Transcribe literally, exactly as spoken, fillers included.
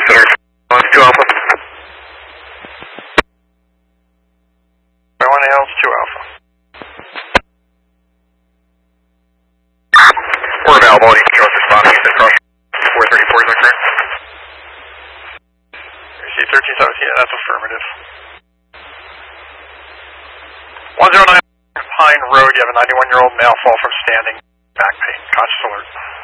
Center, one two Alpha. one Hills, two Alpha. We're available, you can show us response, you said cross four thirty-four, is that correct? Receive thirteen seventeen, yeah, that's affirmative. one zero nine Pine Road, you have a ninety-one year old male fall from standing, back pain, conscious alert.